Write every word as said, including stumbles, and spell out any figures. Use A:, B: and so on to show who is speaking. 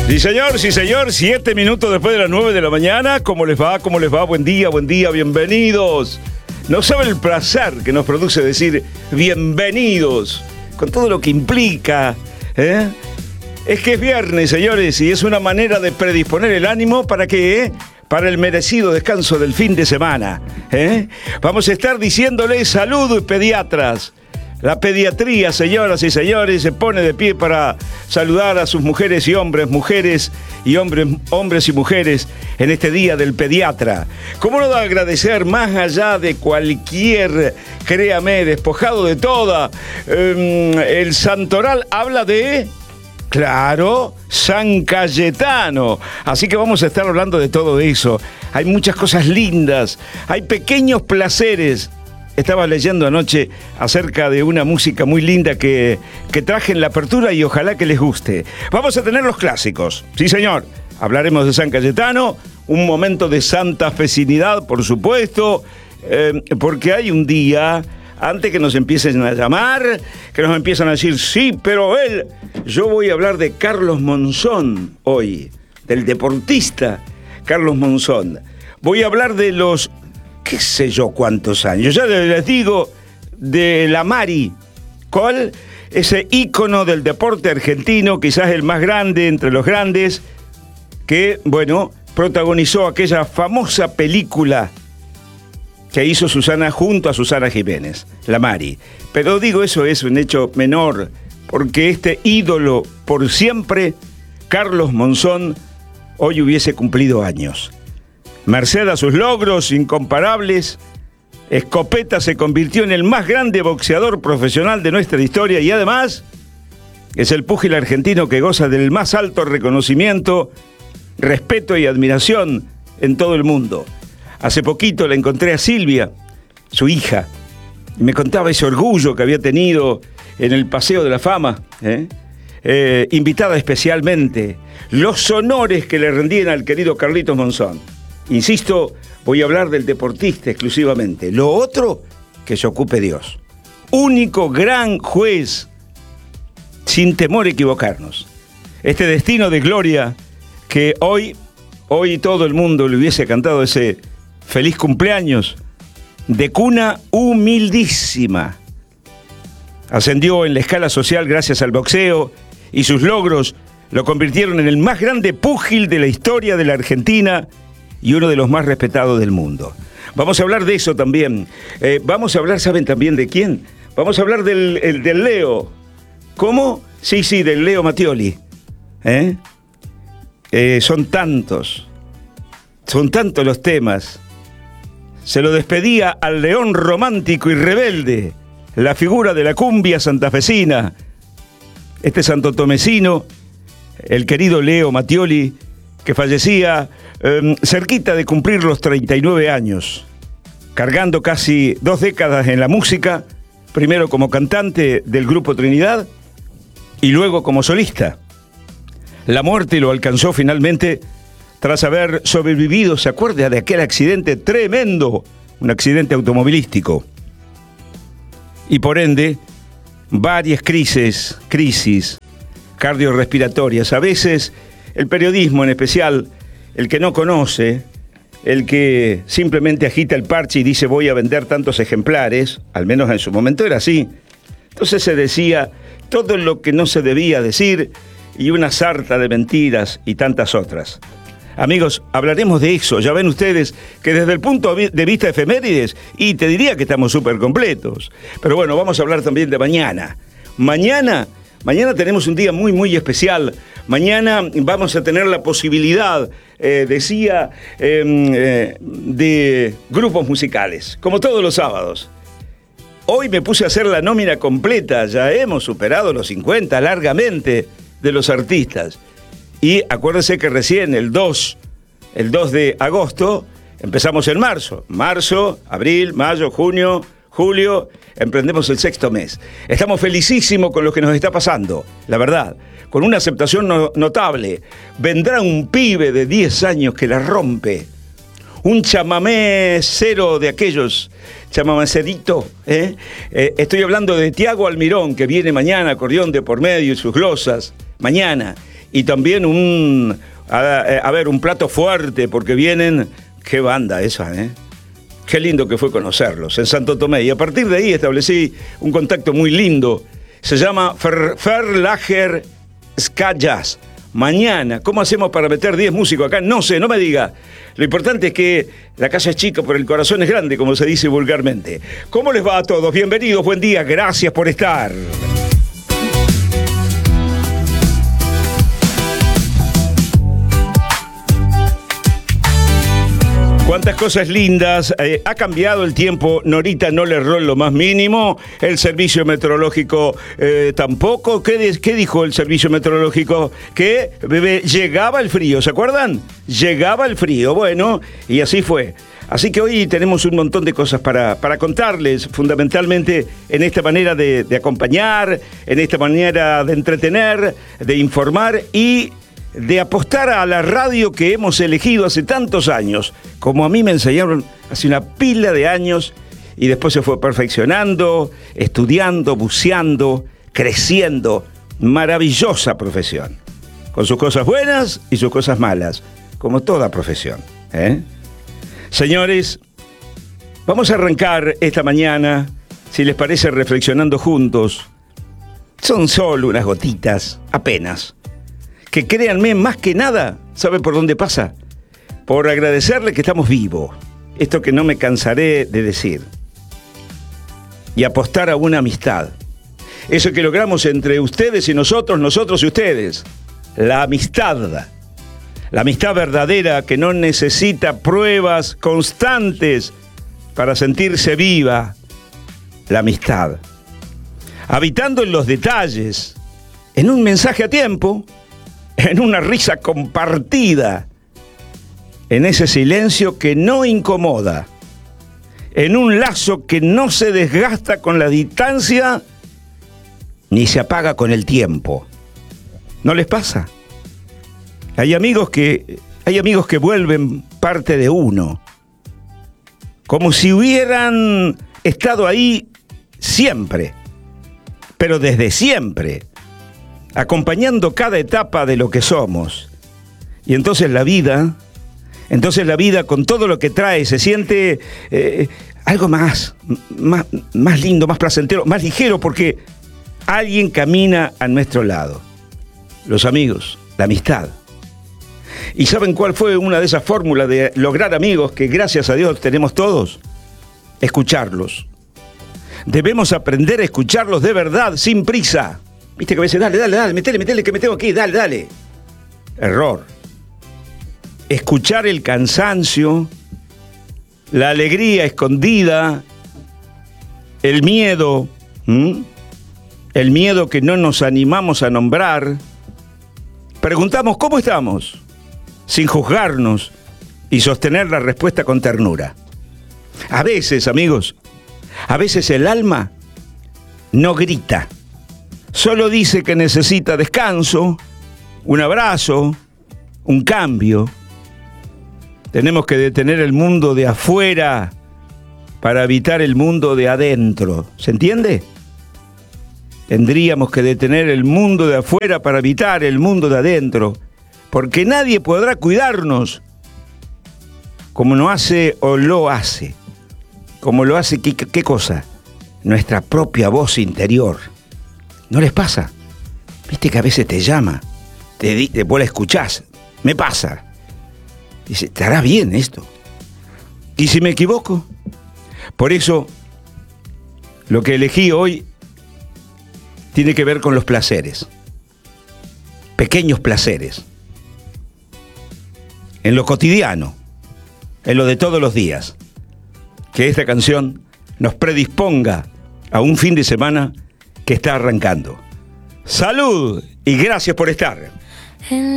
A: Sí, señor, sí, señor. Siete minutos después de las nueve de la mañana. ¿Cómo les va? ¿Cómo les va? Buen día, buen día, bienvenidos. No saben el placer que nos produce decir bienvenidos, con todo lo que implica, ¿eh? Es que es viernes, señores, y es una manera de predisponer el ánimo para que... ¿eh? Para el merecido descanso del fin de semana, ¿eh? Vamos a estar diciéndoles saludos, pediatras. La pediatría, señoras y señores, se pone de pie para saludar a sus mujeres y hombres, mujeres y hombres, hombres y mujeres en este día del pediatra. ¿Cómo no da agradecer más allá de cualquier, créame, despojado de toda? Eh, el santoral habla de... Claro, San Cayetano. Así que vamos a estar hablando de todo eso. Hay muchas cosas lindas, hay pequeños placeres. Estaba leyendo anoche acerca de una música muy linda que, que traje en la apertura y ojalá que les guste. Vamos a tener los clásicos, sí señor. Hablaremos de San Cayetano, un momento de santa fecinidad, por supuesto, eh, porque hay un día... Antes que nos empiecen a llamar, que nos empiezan a decir, sí, pero él... Yo voy a hablar de Carlos Monzón hoy, del deportista Carlos Monzón. Voy a hablar de los, qué sé yo cuántos años, ya les digo, de la Mari, ¿cuál? Ese ícono del deporte argentino, quizás el más grande entre los grandes, que, bueno, protagonizó aquella famosa película que hizo Susana junto a Susana Jiménez, la Mari. Pero digo, eso es un hecho menor, porque este ídolo por siempre, Carlos Monzón, hoy hubiese cumplido años. Merced a sus logros incomparables, Escopeta se convirtió en el más grande boxeador profesional de nuestra historia y además es el púgil argentino que goza del más alto reconocimiento, respeto y admiración en todo el mundo. Hace poquito la encontré a Silvia, su hija, y me contaba ese orgullo que había tenido en el Paseo de la Fama, ¿eh? Eh, invitada especialmente, los honores que le rendían al querido Carlitos Monzón. Insisto, voy a hablar del deportista exclusivamente. Lo otro, que se ocupe Dios. Único gran juez, sin temor a equivocarnos. Este destino de gloria que hoy, hoy todo el mundo le hubiese cantado ese... Feliz cumpleaños, de cuna humildísima. Ascendió en la escala social gracias al boxeo y sus logros lo convirtieron en el más grande púgil de la historia de la Argentina y uno de los más respetados del mundo. Vamos a hablar de eso también. Eh, vamos a hablar, ¿saben también de quién? Vamos a hablar del, el, del Leo. ¿Cómo? Sí, sí, del Leo Mattioli. ¿Eh? Eh, son tantos, son tantos los temas. Se lo despedía al león romántico y rebelde, la figura de la cumbia santafesina. Este santotomecino, el querido Leo Mattioli, que fallecía eh, cerquita de cumplir los treinta y nueve años, cargando casi dos décadas en la música, primero como cantante del grupo Trinidad y luego como solista. La muerte lo alcanzó finalmente tras haber sobrevivido, ¿se acuerda de aquel accidente tremendo? Un accidente automovilístico. Y por ende, varias crisis, crisis cardiorrespiratorias. A veces, el periodismo en especial, el que no conoce, el que simplemente agita el parche y dice voy a vender tantos ejemplares, al menos en su momento era así. Entonces se decía todo lo que no se debía decir y una sarta de mentiras y tantas otras. Amigos, hablaremos de eso. Ya ven ustedes que desde el punto de vista efemérides, y te diría que estamos súper completos. Pero bueno, vamos a hablar también de mañana. Mañana, mañana tenemos un día muy, muy especial. Mañana vamos a tener la posibilidad, eh, decía, eh, eh, de grupos musicales, como todos los sábados. Hoy me puse a hacer la nómina completa. Ya hemos superado los cincuenta largamente de los artistas. Y acuérdense que recién el dos, el dos de agosto, empezamos en marzo. Marzo, abril, mayo, junio, julio, emprendemos el sexto mes. Estamos felicísimos con lo que nos está pasando, la verdad, con una aceptación no, notable. Vendrá un pibe de diez años que la rompe. Un chamamé cero de aquellos, chamamecerito, ¿eh? Eh, estoy hablando de Tiago Almirón, que viene mañana, acordeón de por medio y sus glosas, mañana. y también un, a, a ver, un plato fuerte, porque vienen, qué banda esa, ¿eh? Qué lindo que fue conocerlos en Santo Tomé. Y a partir de ahí establecí un contacto muy lindo. Se llama Fer, Ferlager Ska Jazz. Mañana, ¿cómo hacemos para meter diez músicos acá? No sé, no me diga. Lo importante es que la casa es chica, pero el corazón es grande, como se dice vulgarmente. ¿Cómo les va a todos? Bienvenidos, buen día, gracias por estar. Cuántas cosas lindas, eh, ha cambiado el tiempo, Norita no le erró en lo más mínimo, el servicio meteorológico eh, tampoco. ¿Qué, ¿Qué dijo el servicio meteorológico? Que bebé, llegaba el frío, ¿se acuerdan? Llegaba el frío, bueno, y así fue. Así que hoy tenemos un montón de cosas para, para contarles, fundamentalmente en esta manera de, de acompañar, en esta manera de entretener, de informar y de apostar a la radio que hemos elegido hace tantos años, como a mí me enseñaron hace una pila de años, y después se fue perfeccionando, estudiando, buceando, creciendo. Maravillosa profesión, con sus cosas buenas y sus cosas malas, como toda profesión, ¿eh? Señores, vamos a arrancar esta mañana, si les parece, reflexionando juntos. Son solo unas gotitas, apenas, que créanme, más que nada, ¿sabe por dónde pasa? Por agradecerle que estamos vivos. Esto que no me cansaré de decir. Y apostar a una amistad. Eso que logramos entre ustedes y nosotros, nosotros y ustedes. La amistad. La amistad verdadera que no necesita pruebas constantes para sentirse viva. La amistad. Habitando en los detalles. En un mensaje a tiempo. En una risa compartida, en ese silencio que no incomoda, en un lazo que no se desgasta con la distancia ni se apaga con el tiempo. ¿No les pasa? Hay amigos que, hay amigos que vuelven parte de uno, como si hubieran estado ahí siempre, pero desde siempre, acompañando cada etapa de lo que somos. Y entonces la vida, entonces la vida con todo lo que trae, se siente eh, algo más, más, más lindo, más placentero, más ligero, porque alguien camina a nuestro lado. Los amigos, la amistad. ¿Y saben cuál fue una de esas fórmulas de lograr amigos que gracias a Dios tenemos todos? Escucharlos. Debemos aprender a escucharlos de verdad, sin prisa. Viste que a veces, dale, dale, dale, metele, metele, que me tengo aquí, dale, dale. Error. Escuchar el cansancio, la alegría escondida, el miedo, ¿m? el miedo que no nos animamos a nombrar. Preguntamos, ¿cómo estamos? Sin juzgarnos y sostener la respuesta con ternura. A veces, amigos, a veces el alma no grita. Solo dice que necesita descanso, un abrazo, un cambio. Tenemos que detener el mundo de afuera para evitar el mundo de adentro. ¿Se entiende? Tendríamos que detener el mundo de afuera para evitar el mundo de adentro, porque nadie podrá cuidarnos como no hace o lo hace. Como lo hace, ¿qué, qué cosa? Nuestra propia voz interior. ¿No les pasa? Viste que a veces te llama, te, te vos la escuchás, me pasa. Dice, ¿estará bien esto? ¿Y si me equivoco? Por eso, lo que elegí hoy tiene que ver con los placeres. Pequeños placeres. En lo cotidiano, en lo de todos los días. Que esta canción nos predisponga a un fin de semana que está arrancando. Salud y gracias por estar.